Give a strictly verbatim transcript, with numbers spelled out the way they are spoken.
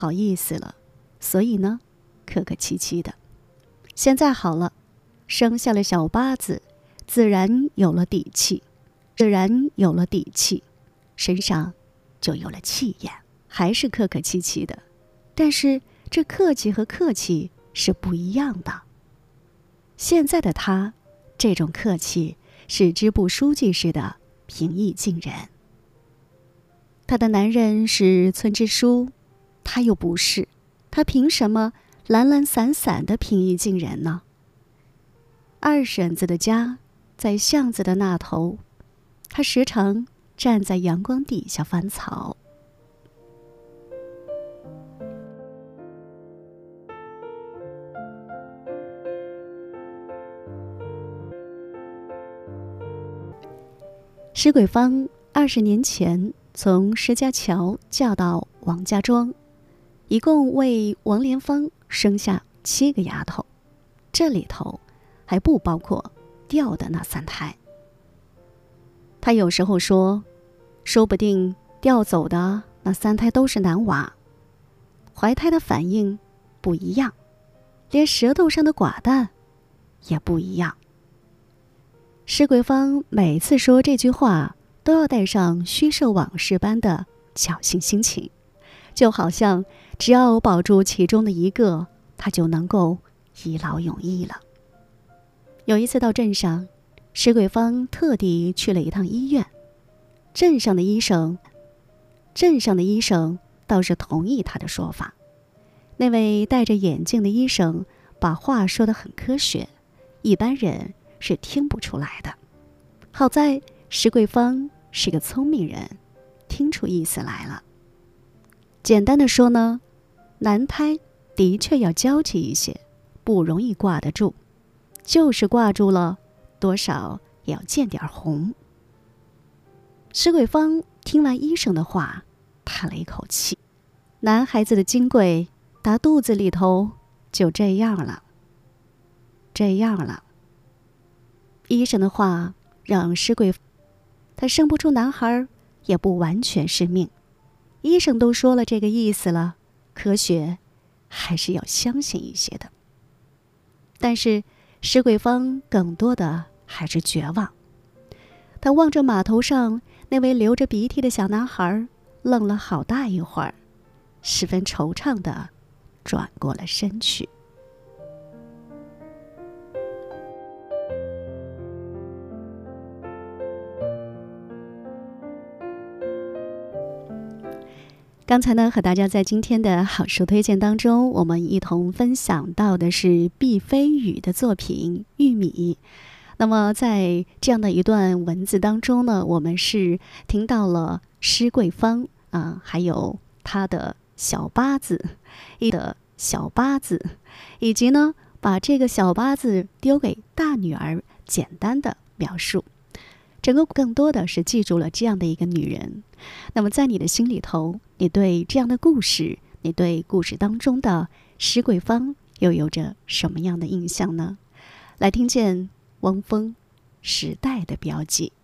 好意思了，所以呢，客客气气的。现在好了，生下了小八子，自然有了底气，自然有了底气，身上就有了气焰，还是客客气气的。但是这客气和客气是不一样的。现在的他，这种客气是支部书记似的平易近人。他的男人是村支书，他又不是，他凭什么懒懒散散的平易近人呢？二婶子的家在巷子的那头，他时常站在阳光底下翻草。施桂芳二十年前从石家桥嫁到王家庄，一共为王莲芳生下七个丫头，这里头还不包括掉的那三胎。他有时候说，说不定调走的那三胎都是男娃，怀胎的反应不一样，连舌头上的寡淡也不一样。施桂芳每次说这句话，都要带上虚设往事般的侥幸心情，就好像只要保住其中的一个，他就能够一劳永逸了。有一次到镇上，施桂芳特地去了一趟医院，镇上的医生，镇上的医生倒是同意他的说法。那位戴着眼镜的医生把话说得很科学，一般人是听不出来的。好在施桂芳是个聪明人，听出意思来了。简单的说呢，男胎的确要娇气一些，不容易挂得住，就是挂住了，多少也要见点红。施桂芳听完医生的话，叹了一口气，男孩子的金贵打肚子里头就这样了，这样了。医生的话让施桂芳，她生不出男孩也不完全是命，医生都说了这个意思了，科学还是要相信一些的。但是施桂芳更多的还是绝望，她望着码头上那位流着鼻涕的小男孩，愣了好大一会儿，十分惆怅地转过了身去。刚才呢，和大家在今天的好书推荐当中，我们一同分享到的是毕飞宇的作品《玉米》。那么在这样的一段文字当中呢，我们是听到了施桂芳啊，还有他的小八子，一的小八子，以及呢把这个小八子丢给大女儿简单的描述。整个更多的是记住了这样的一个女人。那么在你的心里头，你对这样的故事，你对故事当中的施桂芳又有着什么样的印象呢？来听见汪峰《时代的标记》。